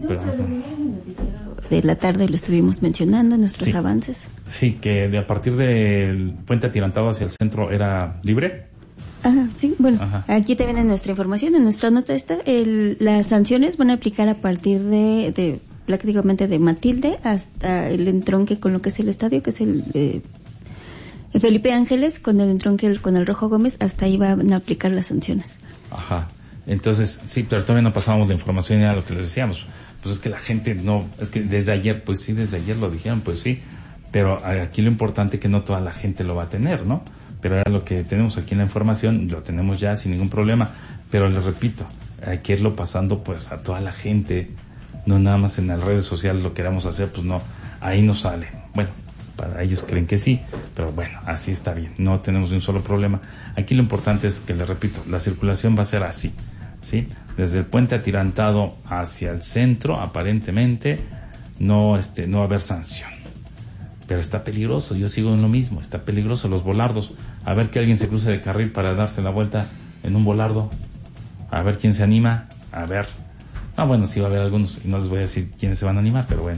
Pero de la tarde lo estuvimos mencionando en nuestros avances. Sí, que a partir del puente atirantado hacia el centro era libre. Ajá, sí, bueno, aquí te viene nuestra información, en nuestra nota está, las sanciones van a aplicar a partir de prácticamente de Matilde hasta el entronque con lo que es el estadio, que es el Felipe Ángeles, con el entronque con el Rojo Gómez, hasta ahí van a aplicar las sanciones. Ajá, entonces, sí, pero todavía no pasábamos la información y era lo que les decíamos. Pues es que la gente no, es que desde ayer, pues sí, desde ayer lo dijeron, pues sí, pero aquí lo importante es que no toda la gente lo va a tener, ¿no? Pero era lo que tenemos aquí en la información, lo tenemos ya sin ningún problema, pero les repito, hay que irlo pasando pues a toda la gente, no nada más en las redes sociales lo queramos hacer, pues no, ahí no sale. Bueno, para ellos creen que sí, pero bueno, así está bien, no tenemos ni un solo problema. Aquí lo importante es que, les repito, la circulación va a ser así, ¿sí? Desde el puente atirantado hacia el centro, aparentemente, no va a haber sanción. Pero está peligroso, yo sigo en lo mismo, está peligroso los volardos. A ver que alguien se cruce de carril para darse la vuelta en un volardo. A ver quién se anima, a ver. Ah, bueno, sí va a haber algunos, y no les voy a decir quiénes se van a animar, pero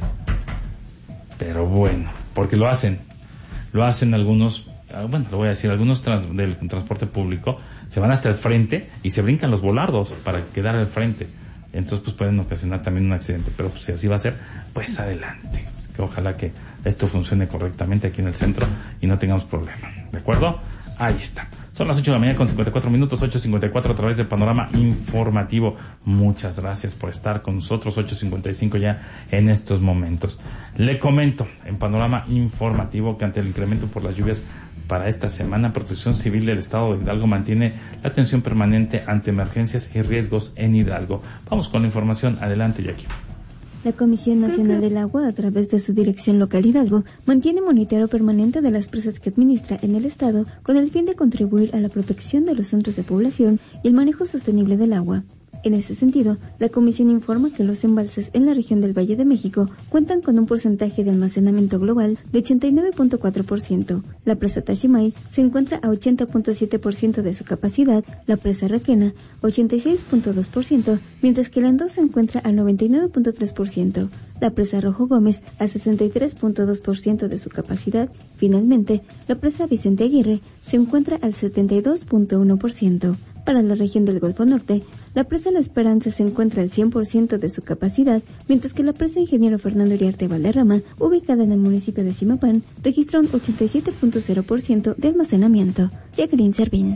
bueno, porque lo hacen algunos, bueno, lo voy a decir, algunos del transporte público se van hasta el frente y se brincan los volardos para quedar al frente. Entonces pues pueden ocasionar también un accidente, pero pues si así va a ser, pues adelante. Que ojalá que esto funcione correctamente aquí en el centro y no tengamos problema. ¿De acuerdo? Ahí está. Son las 8 de la mañana con 54 minutos, 8:54 a través del Panorama Informativo. Muchas gracias por estar con nosotros, 8:55 ya en estos momentos. Le comento en Panorama Informativo que ante el incremento por las lluvias para esta semana, Protección Civil del Estado de Hidalgo mantiene la atención permanente ante emergencias y riesgos en Hidalgo. Vamos con la información. Adelante, Jackie. La Comisión Nacional del Agua, a través de su Dirección Local Hidalgo, mantiene monitoreo permanente de las presas que administra en el Estado con el fin de contribuir a la protección de los centros de población y el manejo sostenible del agua. En ese sentido, la Comisión informa que los embalses en la región del Valle de México cuentan con un porcentaje de almacenamiento global de 89.4%. La presa Tachimay se encuentra a 80.7% de su capacidad, la presa Requena 86.2%, mientras que la Endó se encuentra al 99.3%. La presa Rojo Gómez a 63.2% de su capacidad. Finalmente, la presa Vicente Aguirre se encuentra al 72.1%. Para la región del Golfo Norte, la presa La Esperanza se encuentra al 100% de su capacidad, mientras que la presa Ingeniero Fernando Iriarte Valderrama, ubicada en el municipio de Zimapán, registró un 87.0% de almacenamiento. Jacqueline Servín.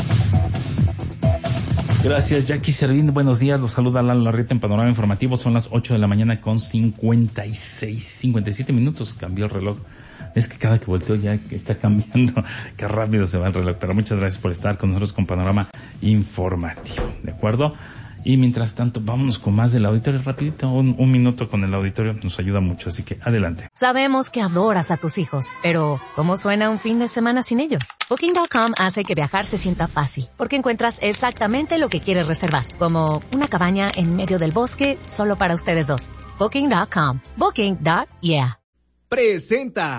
Gracias, Jackie Servín. Buenos días, los saluda Lalo Larrieta en Panorama Informativo. Son las 8 de la mañana con 57 minutos. Cambió el reloj. Es que cada que volteo ya está cambiando. Qué rápido se va el reloj. Pero muchas gracias por estar con nosotros con Panorama Informativo. ¿De acuerdo? Y mientras tanto, vámonos con más del auditorio rapidito. Un minuto con el auditorio nos ayuda mucho. Así que adelante. Sabemos que adoras a tus hijos, pero ¿cómo suena un fin de semana sin ellos? Booking.com hace que viajar se sienta fácil, porque encuentras exactamente lo que quieres reservar, como una cabaña en medio del bosque solo para ustedes dos. Booking.com. Booking.yeah. Presenta.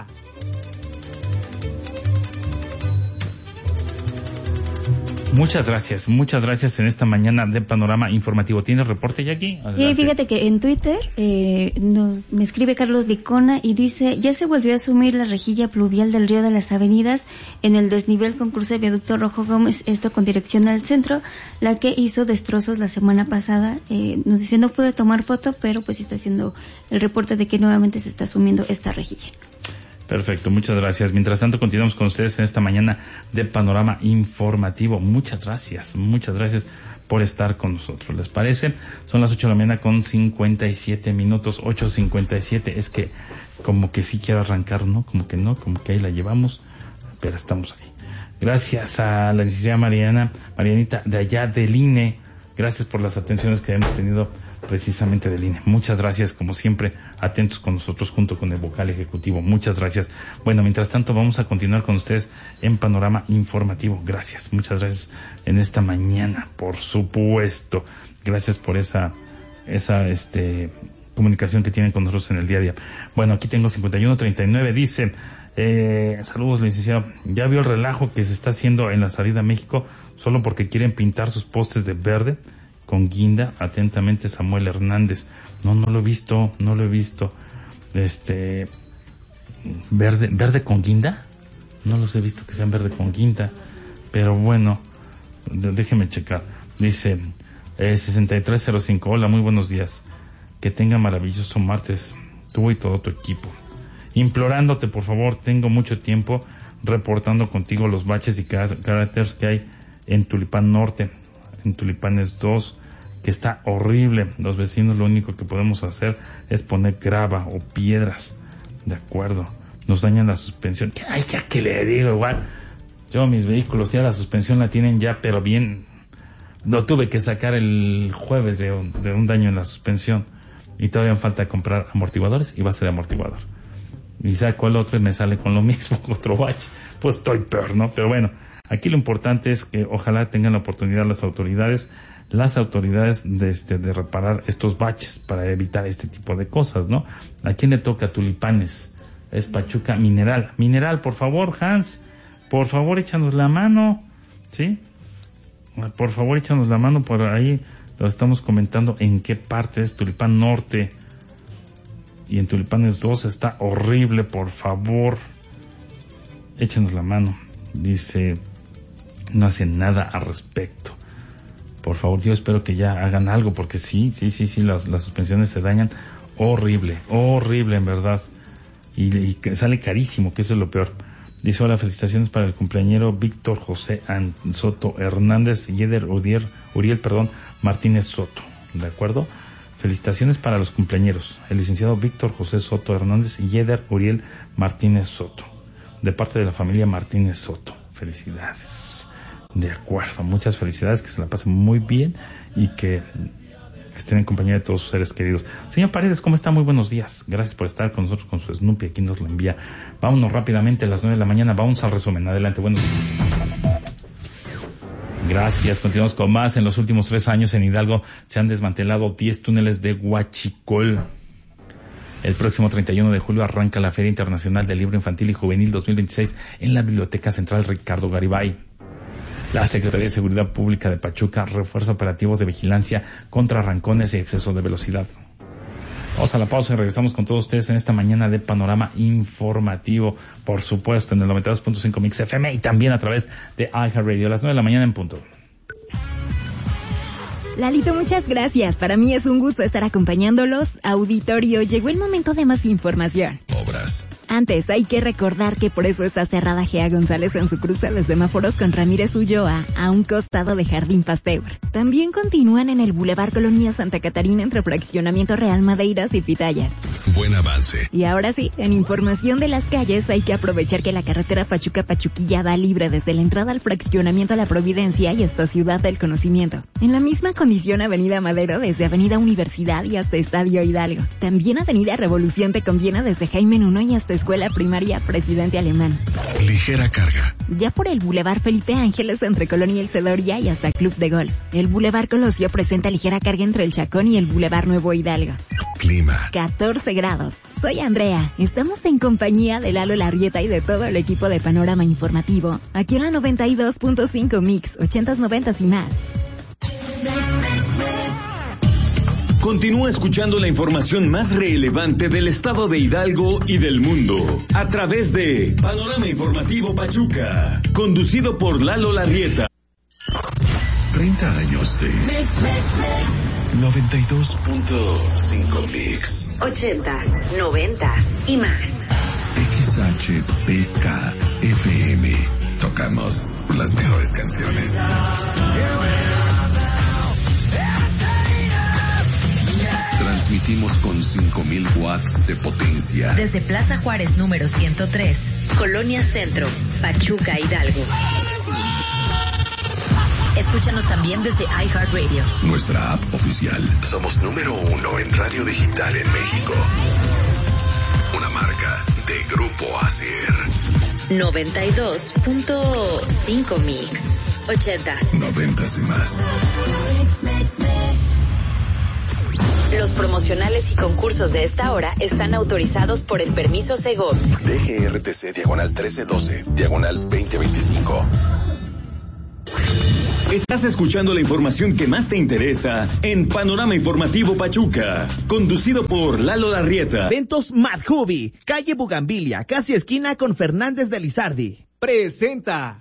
Muchas gracias en esta mañana de Panorama Informativo. ¿Tienes reporte, Jackie? Adelante. Sí, fíjate que en Twitter me escribe Carlos Licona y dice: ya se volvió a asumir la rejilla pluvial del río de las Avenidas en el desnivel con cruce de viaducto Rojo Gómez, esto con dirección al centro, la que hizo destrozos la semana pasada. Nos dice: no pude tomar foto, pero pues está haciendo el reporte de que nuevamente se está asumiendo esta rejilla. Perfecto, muchas gracias. Mientras tanto, continuamos con ustedes en esta mañana de Panorama Informativo. Muchas gracias por estar con nosotros. ¿Les parece? Son las 8 de la mañana con 57 minutos, 8:57. Es que como que sí quiero arrancar, ¿no? Como que no, como que ahí la llevamos, pero estamos ahí. Gracias a la licenciada Marianita de allá del INE. Gracias por las atenciones que hemos tenido precisamente del INE. Muchas gracias, como siempre, atentos con nosotros junto con el vocal ejecutivo. Muchas gracias. Bueno, mientras tanto vamos a continuar con ustedes en Panorama Informativo. Gracias, muchas gracias en esta mañana, por supuesto. Gracias por esa comunicación que tienen con nosotros en el día a día. Bueno, aquí tengo 5139, dice: saludos, licenciado. ¿Ya vio el relajo que se está haciendo en la salida a México solo porque quieren pintar sus postes de verde con guinda. Atentamente, Samuel Hernández. No lo he visto. Verde con guinda. No los he visto que sean verde con guinda. Pero bueno, déjeme checar. Dice 6305. Hola, muy buenos días. Que tenga maravilloso martes, tú y todo tu equipo. Implorándote, por favor, tengo mucho tiempo reportando contigo los baches y cráteres que hay en Tulipán Norte, en Tulipanes 2, que está horrible. Los vecinos lo único que podemos hacer es poner grava o piedras. De acuerdo, nos dañan la suspensión. Ay, ya que le digo, igual. Yo, mis vehículos ya la suspensión la tienen ya, pero bien. Lo tuve que sacar el jueves de un daño en la suspensión. Y todavía me falta comprar amortiguadores y base de amortiguador. Y saco el otro y me sale con lo mismo, otro bache. Pues estoy peor, ¿no? Pero bueno, aquí lo importante es que ojalá tengan la oportunidad las autoridades de reparar estos baches para evitar este tipo de cosas, ¿no? ¿A quién le toca? Tulipanes. Es Pachuca Mineral. Mineral, por favor, Hans. Por favor, échanos la mano. ¿Sí? Por favor, échanos la mano por ahí. Lo estamos comentando en qué parte es Tulipán Norte. Y en Tulipanes 2 está horrible, por favor. Échenos la mano. Dice, no hacen nada al respecto. Por favor, yo espero que ya hagan algo, porque sí, las suspensiones se dañan horrible, en verdad. Y que sale carísimo, que eso es lo peor. Dice, hola, felicitaciones para el cumpleañero Víctor José Soto Hernández y Eder Uriel, Martínez Soto. ¿De acuerdo? Felicitaciones para los cumpleañeros. El licenciado Víctor José Soto Hernández y Eder Uriel Martínez Soto. De parte de la familia Martínez Soto. Felicidades. De acuerdo, muchas felicidades, que se la pasen muy bien y que estén en compañía de todos sus seres queridos. Señor Paredes, ¿cómo está? Muy buenos días. Gracias por estar con nosotros con su Snoopy. Aquí nos lo envía. Vámonos rápidamente a las 9 de la mañana. Vamos al resumen. Adelante, buenos días. Gracias. Continuamos con más. En los últimos 3 años en Hidalgo se han desmantelado 10 túneles de huachicol. El próximo 31 de julio arranca la Feria Internacional del Libro Infantil y Juvenil 2026 en la Biblioteca Central Ricardo Garibay. La Secretaría de Seguridad Pública de Pachuca refuerza operativos de vigilancia contra arrancones y exceso de velocidad. Vamos a la pausa y regresamos con todos ustedes en esta mañana de panorama informativo, por supuesto en el 92.5 Mix FM y también a través de iHeartRadio a las 9 de la mañana en punto. Lalito, muchas gracias. Para mí es un gusto estar acompañándolos. Auditorio, llegó el momento de más información. Obras. Antes, hay que recordar que por eso está cerrada Gea González en su cruce de semáforos con Ramírez Ulloa, a un costado de Jardín Pasteur. También continúan en el Boulevard Colonia Santa Catarina entre Fraccionamiento Real Madeiras y Pitayas. Buen avance. Y ahora sí, en información de las calles, hay que aprovechar que la carretera Pachuca-Pachuquilla va libre desde la entrada al Fraccionamiento La Providencia y hasta Ciudad del Conocimiento. En la misma condición Avenida Madero desde Avenida Universidad y hasta Estadio Hidalgo. También Avenida Revolución te conviene desde Jaime Nuno y hasta Escuela Primaria Presidente Alemán. Ligera carga. Ya por el Boulevard Felipe Ángeles entre Colonia El Cedoria y hasta Club de Golf. El Boulevard Colosio presenta ligera carga entre el Chacón y el Boulevard Nuevo Hidalgo. Clima. 14 grados. Soy Andrea. Estamos en compañía de Lalo Larrieta y de todo el equipo de Panorama Informativo. Aquí en la 92.5 Mix, 80s, 90s y más. Continúa escuchando la información más relevante del estado de Hidalgo y del mundo a través de Panorama Informativo Pachuca, conducido por Lalo Larrieta. 30 años de 92.5 Mix. 80s, 90s y más. XHPK FM. Tocamos las mejores canciones. Transmitimos con 5,000 watts de potencia. Desde Plaza Juárez número 103, Colonia Centro, Pachuca, Hidalgo. Escúchanos también desde iHeartRadio. Nuestra app oficial. Somos número 1 en radio digital en México. Una marca de Grupo Asier. 92.5 Mix. 80s. 90s y más. Los promocionales y concursos de esta hora están autorizados por el permiso Segov. DGRTC /1312 /2025. Estás escuchando la información que más te interesa en Panorama Informativo Pachuca, conducido por Lalo Larrieta. Eventos Madhubi, calle Bugambilia, casi esquina con Fernández de Lizardi. Presenta.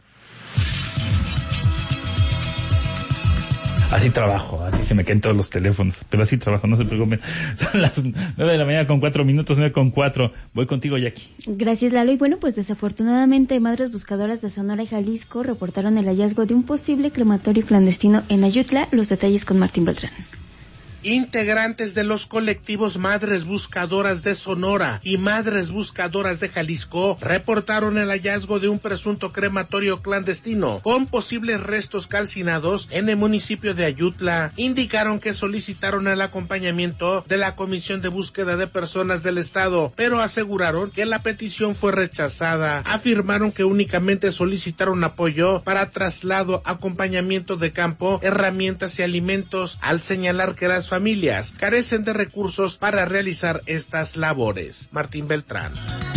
Así trabajo, así se me caen todos los teléfonos, pero así trabajo, no se preocupen. Son las 9 de la mañana con 4 minutos, 9:04. Voy contigo, Jackie. Gracias, Lalo. Y bueno, pues desafortunadamente, madres buscadoras de Sonora y Jalisco reportaron el hallazgo de un posible crematorio clandestino en Ayutla. Los detalles con Martín Beltrán. Integrantes de los colectivos Madres Buscadoras de Sonora y Madres Buscadoras de Jalisco reportaron el hallazgo de un presunto crematorio clandestino con posibles restos calcinados en el municipio de Ayutla. Indicaron que solicitaron el acompañamiento de la Comisión de Búsqueda de Personas del Estado, pero aseguraron que la petición fue rechazada. Afirmaron que únicamente solicitaron apoyo para traslado, acompañamiento de campo, herramientas y alimentos, al señalar que las familias carecen de recursos para realizar estas labores. Martín Beltrán.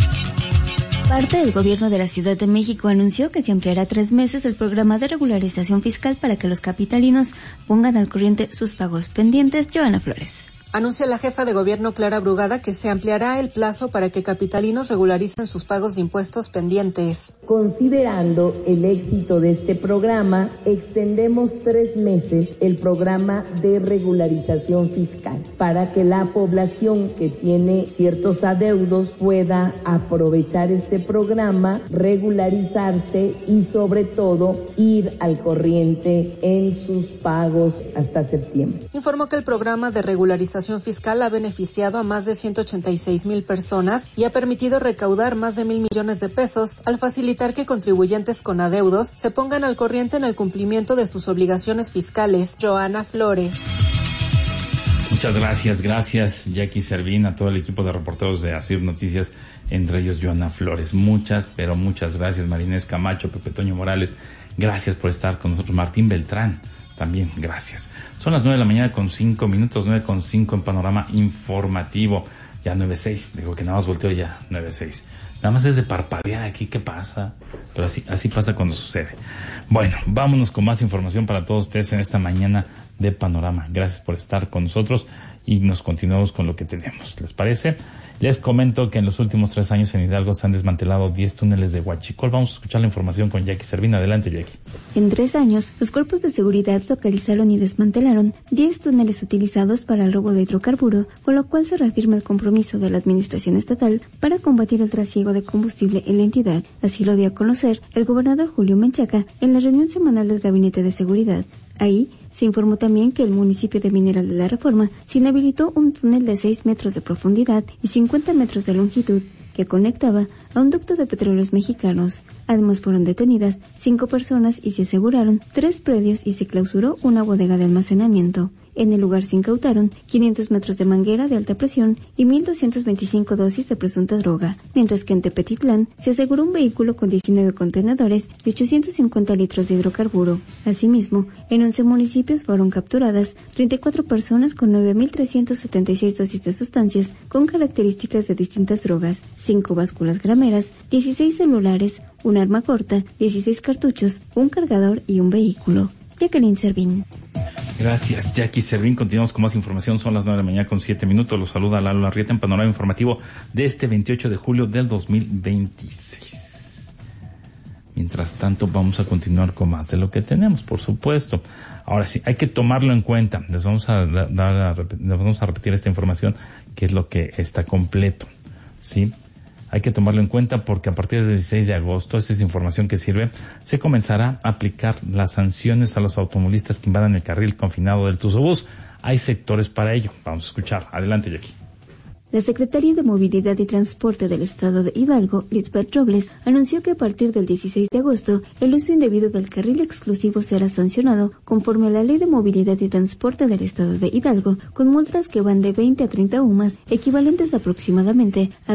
Parte del gobierno de la Ciudad de México anunció que se ampliará 3 meses el programa de regularización fiscal para que los capitalinos pongan al corriente sus pagos pendientes. Joana Flores. Anuncia la jefa de gobierno Clara Brugada que se ampliará el plazo para que capitalinos regularicen sus pagos de impuestos pendientes. Considerando el éxito de este programa, extendemos 3 meses el programa de regularización fiscal para que la población que tiene ciertos adeudos pueda aprovechar este programa, regularizarse y sobre todo ir al corriente en sus pagos hasta septiembre. Informó que el programa de regularización fiscal ha beneficiado a más de 186,000 personas y ha permitido recaudar más de 1,000 millones de pesos al facilitar que contribuyentes con adeudos se pongan al corriente en el cumplimiento de sus obligaciones fiscales. Joana Flores. Muchas gracias Jackie Servín, a todo el equipo de reporteros de Asir Noticias, entre ellos Joana Flores. Muchas gracias, Marinés Camacho, Pepe Toño Morales, gracias por estar con nosotros. Martín Beltrán, también gracias. Son las 9 de la mañana con 5 minutos, 9:05 en Panorama Informativo. Ya 9:06, digo que nada más volteo ya, 9:06. Nada más es de parpadear aquí, ¿qué pasa? Pero así pasa cuando sucede. Bueno, vámonos con más información para todos ustedes en esta mañana de Panorama. Gracias por estar con nosotros y nos continuamos con lo que tenemos. ¿Les parece? Les comento que en los últimos 3 años en Hidalgo se han desmantelado 10 túneles de huachicol. Vamos a escuchar la información con Jackie Servín. Adelante, Jackie. En 3 años, los cuerpos de seguridad localizaron y desmantelaron 10 túneles utilizados para el robo de hidrocarburo, con lo cual se reafirma el compromiso de la Administración Estatal para combatir el trasiego de combustible en la entidad. Así lo dio a conocer el gobernador Julio Menchaca en la reunión semanal del Gabinete de Seguridad. Ahí se informó también que el municipio de Mineral de la Reforma se inhabilitó un túnel de 6 metros de profundidad y 50 metros de longitud que conectaba a un ducto de petróleos mexicanos. Además fueron detenidas 5 personas y se aseguraron 3 predios y se clausuró una bodega de almacenamiento. En el lugar se incautaron 500 metros de manguera de alta presión y 1,225 dosis de presunta droga, mientras que en Tepetitlán se aseguró un vehículo con 19 contenedores y 850 litros de hidrocarburo. Asimismo, en 11 municipios fueron capturadas 34 personas con 9,376 dosis de sustancias con características de distintas drogas, 5 básculas grameras, 16 celulares, un arma corta, 16 cartuchos, un cargador y un vehículo. Jacqueline Servín. Gracias, Jackie Servín. Continuamos con más información. Son las 9 de la mañana con 7 minutos. Los saluda Lalo Larrieta en Panorama Informativo de este 28 de julio del 2026. Mientras tanto, vamos a continuar con más de lo que tenemos, por supuesto. Ahora sí, hay que tomarlo en cuenta. Les vamos a repetir esta información, que es lo que está completo, ¿sí? Hay que tomarlo en cuenta porque a partir del 16 de agosto, esta es información que sirve, se comenzará a aplicar las sanciones a los automovilistas que invadan el carril confinado del Tuzobús. Hay sectores para ello. Vamos a escuchar. Adelante, Jackie. La Secretaría de Movilidad y Transporte del Estado de Hidalgo, Lisbeth Robles, anunció que a partir del 16 de agosto, el uso indebido del carril exclusivo será sancionado conforme a la Ley de Movilidad y Transporte del Estado de Hidalgo, con multas que van de 20 a 30 UMAS, equivalentes aproximadamente a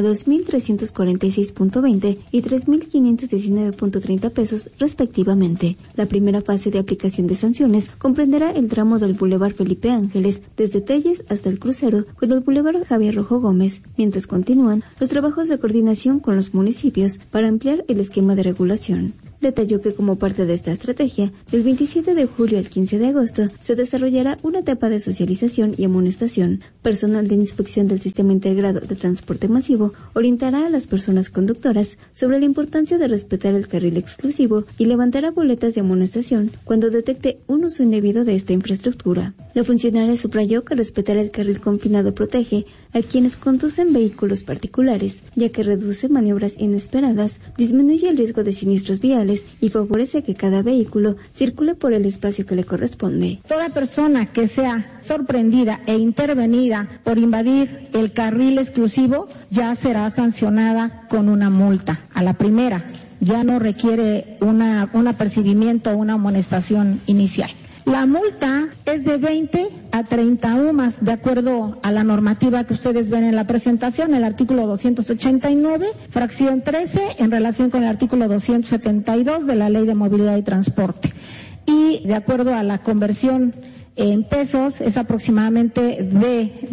2,346.20 y 3,519.30 pesos, respectivamente. La primera fase de aplicación de sanciones comprenderá el tramo del Boulevard Felipe Ángeles, desde Telles hasta el crucero, con el Boulevard Javier Rojo Gómez, mientras continúan los trabajos de coordinación con los municipios para ampliar el esquema de regulación. Detalló que como parte de esta estrategia, del 27 de julio al 15 de agosto, se desarrollará una etapa de socialización y amonestación. Personal de inspección del Sistema Integrado de Transporte Masivo orientará a las personas conductoras sobre la importancia de respetar el carril exclusivo y levantará boletas de amonestación cuando detecte un uso indebido de esta infraestructura. La funcionaria subrayó que respetar el carril confinado protege a quienes conducen vehículos particulares, ya que reduce maniobras inesperadas, disminuye el riesgo de siniestros viales y favorece que cada vehículo circule por el espacio que le corresponde. Toda persona que sea sorprendida e intervenida por invadir el carril exclusivo ya será sancionada con una multa a la primera. Ya no requiere un apercibimiento o una amonestación inicial. La multa es de 20 a 30 UMAS, de acuerdo a la normativa que ustedes ven en la presentación, el artículo 289, fracción 13, en relación con el artículo 272 de la Ley de Movilidad y Transporte. Y de acuerdo a la conversión en pesos, es aproximadamente de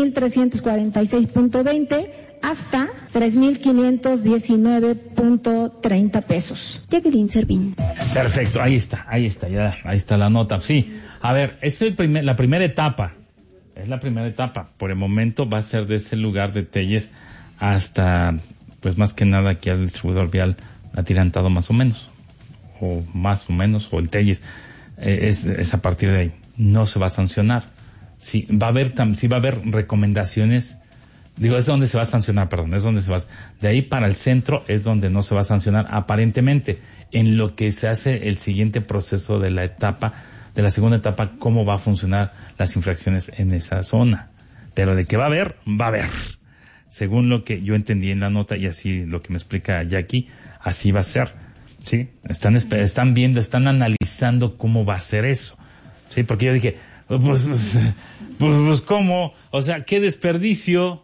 2.346.20 hasta 3.519.30 pesos. Jacqueline Servín. Perfecto, ahí está la nota. Sí, a ver, es la primera etapa. Es la primera etapa. Por el momento va a ser de ese lugar de Telles hasta, pues más que nada aquí al distribuidor vial atirantado más o menos, o el Telles. Es a partir de ahí. No se va a sancionar. Sí va a haber recomendaciones. Es donde se va a sancionar, de ahí para el centro es donde no se va a sancionar, aparentemente, en lo que se hace el siguiente proceso de la segunda etapa, cómo va a funcionar las infracciones en esa zona. Pero de que va a haber, según lo que yo entendí en la nota y así lo que me explica Jackie, así va a ser, ¿sí? Están viendo, están analizando cómo va a ser eso, ¿sí? Porque yo dije, pues ¿cómo? O sea, qué desperdicio,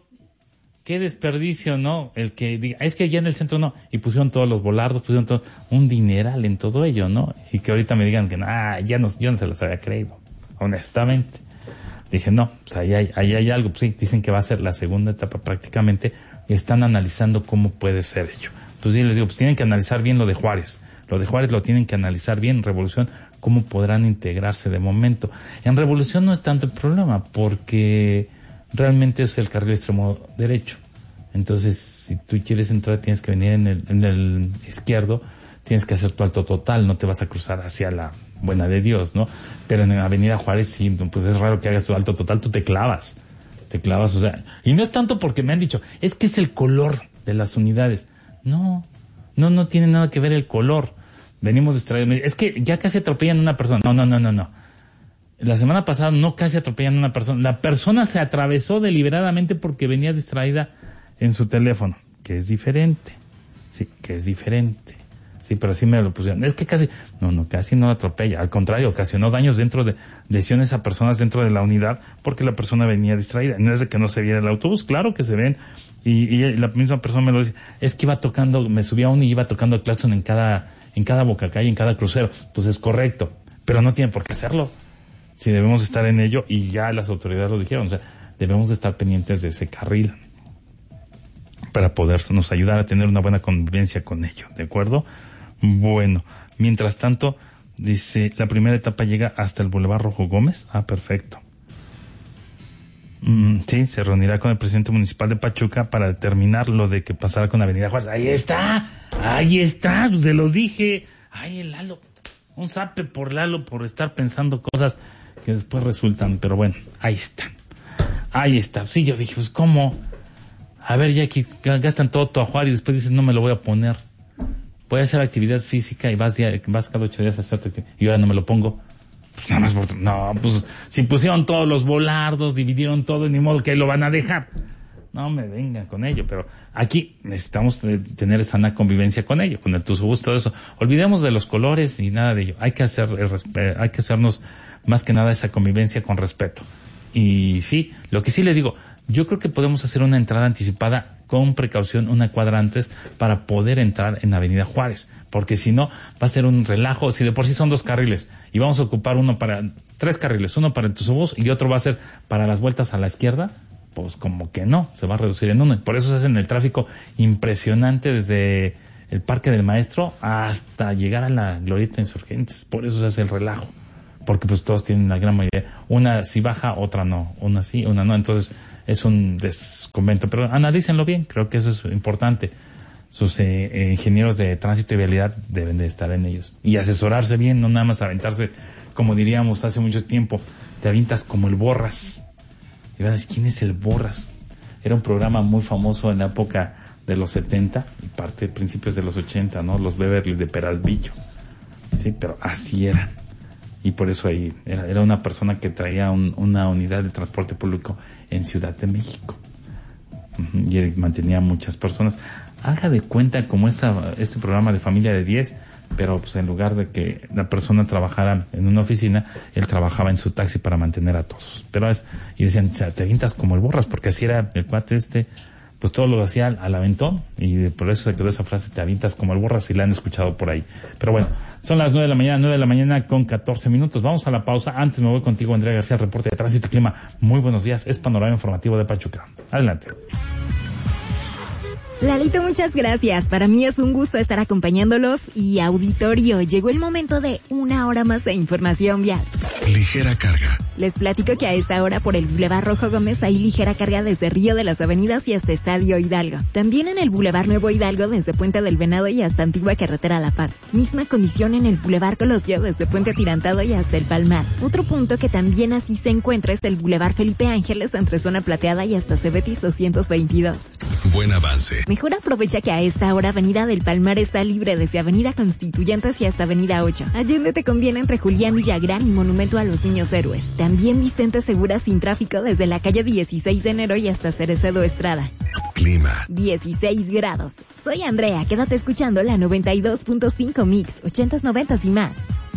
¿no? El que diga, es que allá en el centro no, y pusieron todos los volardos, pusieron todo, un dineral en todo ello, ¿no? Y que ahorita me digan que yo no se los había creído, honestamente. Dije, no, pues ahí hay algo, pues sí, dicen que va a ser la segunda etapa prácticamente, y están analizando cómo puede ser ello. Entonces yo les digo, pues tienen que analizar bien lo de Juárez lo tienen que analizar bien, Revolución, cómo podrán integrarse de momento. En Revolución no es tanto el problema, porque realmente es el carril extremo derecho. Entonces, si tú quieres entrar, tienes que venir en el izquierdo, tienes que hacer tu alto total, no te vas a cruzar hacia la buena de Dios, ¿no? Pero en Avenida Juárez sí, pues es raro que hagas tu alto total, tú te clavas, o sea, y no es tanto porque me han dicho, es que es el color de las unidades. No tiene nada que ver el color. Venimos distraídos. Es que ya casi atropellan a una persona. No. La semana pasada no casi atropellan a una persona. La persona se atravesó deliberadamente porque venía distraída en su teléfono, que es diferente. Sí, pero así me lo pusieron. Es que casi no atropella. Al contrario, ocasionó daños lesiones a personas dentro de la unidad porque la persona venía distraída. No es de que no se viera el autobús, claro que se ven. Y la misma persona me lo dice. Es que me subía uno y iba tocando el claxon en cada bocacalle, en cada crucero. Pues es correcto, pero no tiene por qué hacerlo. Sí, debemos estar en ello, y ya las autoridades lo dijeron, o sea, debemos estar pendientes de ese carril para podernos ayudar a tener una buena convivencia con ello, ¿de acuerdo? Bueno, mientras tanto, dice, la primera etapa llega hasta el Boulevard Rojo Gómez. Perfecto. Sí, se reunirá con el presidente municipal de Pachuca para determinar lo de que pasará con Avenida Juárez. Ahí está, se los dije. Ay, el Lalo, un zape por Lalo por estar pensando cosas que después resultan, pero bueno, ahí está. Sí, yo dije, pues ¿cómo? A ver, ya aquí gastan todo a Juárez y después dicen, no me lo voy a poner. Voy a hacer actividad física y vas cada 8 días a hacerte actividad, y ahora no me lo pongo. Pues nada más pues si pusieron todos los volardos, dividieron todo, ni modo que ahí lo van a dejar. No me vengan con ello, pero aquí necesitamos tener sana convivencia con ello, con el tusubús, todo eso. Olvidemos de los colores ni nada de ello. Hay que hacernos más que nada esa convivencia con respeto. Y sí, lo que sí les digo, yo creo que podemos hacer una entrada anticipada con precaución una cuadra antes para poder entrar en Avenida Juárez, porque si no va a ser un relajo. Si de por sí son 2 carriles y vamos a ocupar 3 carriles, uno para el tusubús y otro va a ser para las vueltas a la izquierda, pues como que no, se va a reducir en uno. Por eso se hace el tráfico impresionante desde el Parque del Maestro hasta llegar a la Glorieta Insurgentes. Por eso se hace el relajo. Porque pues todos tienen la gran mayoría. Una sí baja, otra no. Una sí, una no. Entonces es un desconvento. Pero analícenlo bien, creo que eso es importante. Sus ingenieros de tránsito y vialidad deben de estar en ellos. Y asesorarse bien, no nada más aventarse, como diríamos hace mucho tiempo, te avientas como el Borras. Y van a decir, ¿quién es el Borras? Era un programa muy famoso en la época de los 70 y principios de los 80, ¿no? Los Beverly de Peralvillo. Sí, pero así era. Y por eso ahí era una persona que traía una unidad de transporte público en Ciudad de México. Y él mantenía a muchas personas. Haga de cuenta como este programa de Familia de 10, pero pues en lugar de que la persona trabajara en una oficina, él trabajaba en su taxi para mantener a todos. Y decían, o sea, te avientas como el Borras, porque así era el cuate pues todo lo hacía al aventón, y por eso se quedó esa frase, te avientas como el Borras, si la han escuchado por ahí. Pero bueno, son las 9 de la mañana con 14 minutos. Vamos a la pausa. Antes me voy contigo, Andrea García, reporte de tránsito y clima. Muy buenos días, es Panorama Informativo de Pachuca. Adelante. Lalito, muchas gracias. Para mí es un gusto estar acompañándolos y auditorio. Llegó el momento de una hora más de información vial. Ligera carga. Les platico que a esta hora por el Boulevard Rojo Gómez hay ligera carga desde Río de las Avenidas y hasta Estadio Hidalgo. También en el Boulevard Nuevo Hidalgo desde Puente del Venado y hasta Antigua Carretera La Paz. Misma condición en el Boulevard Colosio desde Puente Atirantado y hasta el Palmar. Otro punto que también así se encuentra es el Boulevard Felipe Ángeles entre Zona Plateada y hasta Cebetis 222. Buen avance. Mejor aprovecha que a esta hora Avenida del Palmar está libre desde Avenida Constituyentes y hasta Avenida 8. Allende te conviene entre Julián Villagrán y Monumento a los Niños Héroes. También Vicente Segura sin tráfico desde la calle 16 de enero y hasta Cerecedo Estrada. Clima. 16 grados. Soy Andrea, quédate escuchando la 92.5 Mix, 80s, 90s y más.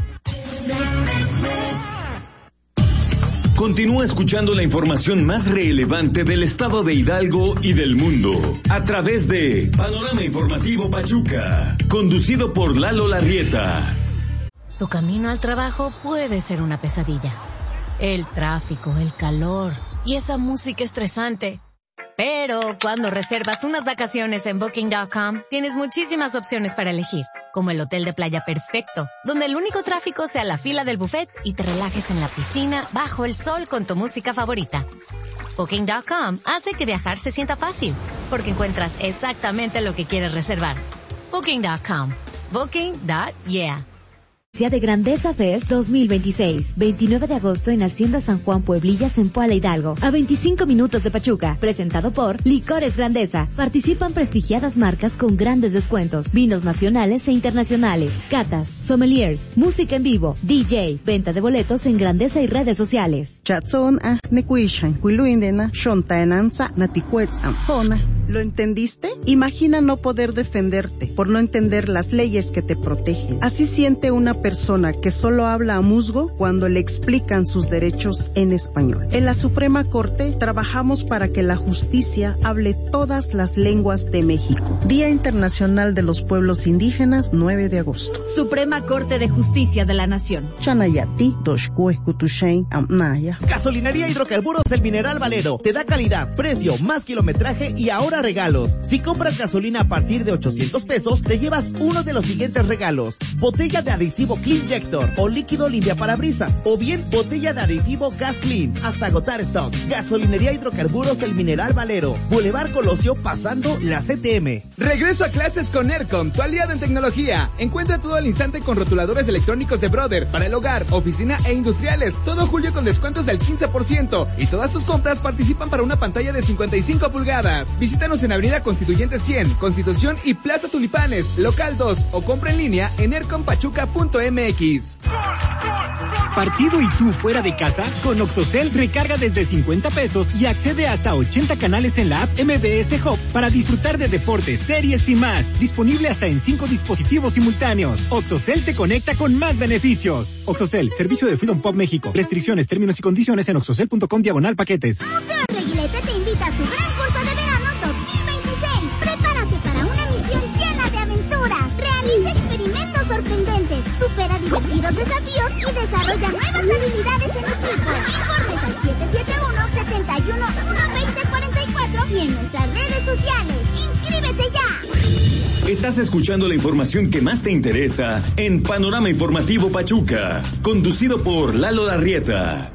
Continúa escuchando la información más relevante del estado de Hidalgo y del mundo a través de Panorama Informativo Pachuca, conducido por Lalo Larrieta. Tu camino al trabajo puede ser una pesadilla. El tráfico, el calor y esa música estresante. Pero cuando reservas unas vacaciones en Booking.com, tienes muchísimas opciones para elegir. Como el hotel de playa perfecto, donde el único tráfico sea la fila del buffet y te relajes en la piscina bajo el sol con tu música favorita. Booking.com hace que viajar se sienta fácil, porque encuentras exactamente lo que quieres reservar. Booking.com. Booking.yeah. De Grandeza Fest 2026, 29 de agosto en Hacienda San Juan Pueblillas en Puala Hidalgo, a 25 minutos de Pachuca, presentado por Licores Grandeza. Participan prestigiadas marcas con grandes descuentos, vinos nacionales e internacionales, catas, sommeliers, música en vivo, DJ, venta de boletos en Grandeza y redes sociales. ¿Lo entendiste? Imagina no poder defenderte por no entender las leyes que te protegen. Así siente una persona que solo habla a musgo cuando le explican sus derechos en español. En la Suprema Corte trabajamos para que la justicia hable todas las lenguas de México. Día Internacional de los Pueblos Indígenas, 9 de agosto. Suprema Corte de Justicia de la Nación. Chanayati, Doshkue, Kutushain, Amnaya. Gasolinería Hidrocarburos El Mineral Valero. Te da calidad, precio, más kilometraje y ahora regalos. Si compras gasolina a partir de 800 pesos, te llevas uno de los siguientes regalos: botella de aditivo Cleanjector o líquido limpiaparabrisas, o bien botella de aditivo Gas Clean, hasta agotar stock. Gasolinería Hidrocarburos El Mineral Valero, Boulevard Colosio pasando la CTM. Regreso a clases con Aircom, tu aliado en tecnología. Encuentra todo al instante con rotuladores electrónicos de Brother para el hogar, oficina e industriales. Todo julio con descuentos del 15% y todas tus compras participan para una pantalla de 55 pulgadas. Visítanos en Avenida Constituyentes 100, Constitución y Plaza Tulipanes, local 2, o compra en línea en aircompachuca.mx. ¿Partido y tú fuera de casa? Con Oxocel recarga desde 50 pesos y accede hasta 80 canales en la app MBS Hub para disfrutar de deportes, series y más. Disponible hasta en 5 dispositivos simultáneos. Oxocel te conecta con más beneficios. Oxocel, servicio de Freedom Pop México. Restricciones, términos y condiciones en oxocel.com/paquetes. Museo Reguilete te invita a su gran curso de verano 2026. Prepárate para una misión llena de aventuras. Realiza experimentos sorprendentes, supera divertidos desafíos y desarrolla nuevas habilidades en equipo. Informes al 771-71-12044 y en nuestras redes sociales. ¡Inscríbete ya! Estás escuchando la información que más te interesa en Panorama Informativo Pachuca, conducido por Lalo Larrieta.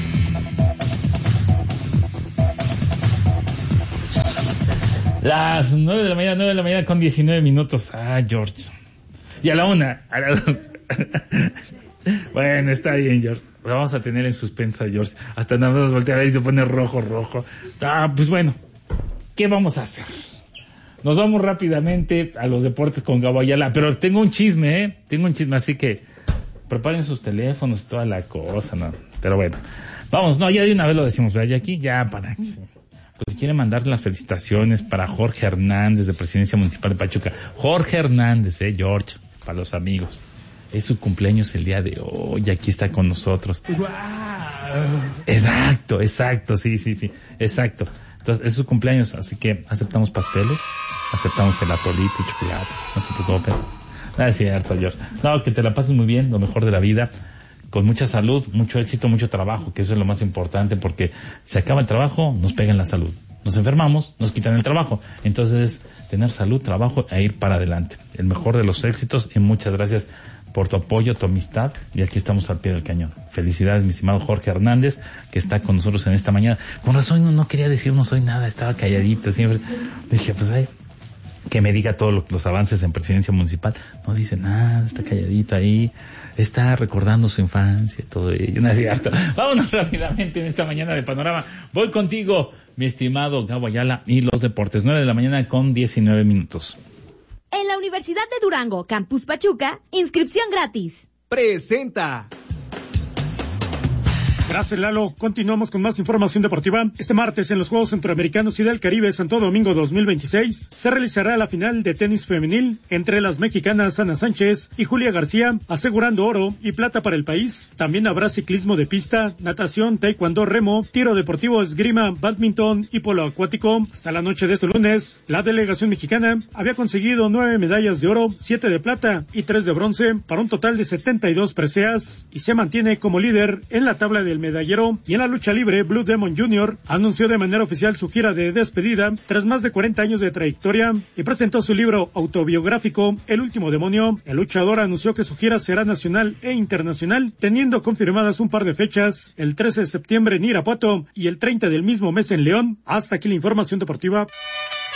Las 9 de la mañana con 19 minutos. Ah, George. Y a la 1, a la 2. Bueno, está bien, George. Lo vamos a tener en suspenso, George. Hasta nada más voltea a ver y se pone rojo. Pues bueno, ¿qué vamos a hacer? Nos vamos rápidamente a los deportes con Gabo Ayala. Pero tengo un chisme, así que preparen sus teléfonos y toda la cosa, ¿no? Pero bueno, vamos, no, ya de una vez lo decimos, ¿verdad? Y aquí ya para... Pues quiere mandar las felicitaciones para Jorge Hernández de Presidencia Municipal de Pachuca. Jorge Hernández, George, para los amigos. Es su cumpleaños el día de hoy, y aquí está con nosotros. ¡Wow! Exacto, sí, exacto. Entonces, es su cumpleaños, así que aceptamos pasteles, aceptamos el atolito y chocolate, no se preocupen. Nada es cierto, George. No, que te la pases muy bien, lo mejor de la vida, con mucha salud, mucho éxito, mucho trabajo, que eso es lo más importante, porque se acaba el trabajo, nos pegan la salud. Nos enfermamos, nos quitan el trabajo. Entonces, tener salud, trabajo e ir para adelante. El mejor de los éxitos, y muchas gracias por tu apoyo, tu amistad, y aquí estamos al pie del cañón. Felicidades, mi estimado Jorge Hernández, que está con nosotros en esta mañana. Con razón no quería decir no soy nada, estaba calladito siempre. Dije, pues que me diga todos los avances en Presidencia Municipal. No dice nada, está calladito ahí, está recordando su infancia, todo ello. No es cierto. Vámonos rápidamente en esta mañana de Panorama. Voy contigo, mi estimado Gabo Ayala, y los deportes. 9 de la mañana con 19 minutos. En la Universidad de Durango, Campus Pachuca, inscripción gratis. Presenta. Gracias, Lalo. Continuamos con más información deportiva. Este martes, en los Juegos Centroamericanos y del Caribe Santo Domingo 2026, se realizará la final de tenis femenil entre las mexicanas Ana Sánchez y Julia García, asegurando oro y plata para el país. También habrá ciclismo de pista, natación, taekwondo, remo, tiro deportivo, esgrima, badminton y polo acuático. Hasta la noche de este lunes, la delegación mexicana había conseguido 9 medallas de oro, 7 de plata y 3 de bronce, para un total de 72 preseas, y se mantiene como líder en la tabla del medallero. Y en la lucha libre, Blue Demon Jr. anunció de manera oficial su gira de despedida tras más de 40 años de trayectoria y presentó su libro autobiográfico El Último Demonio. El luchador anunció que su gira será nacional e internacional, teniendo confirmadas un par de fechas, el 13 de septiembre en Irapuato y el 30 del mismo mes en León. Hasta aquí la información deportiva.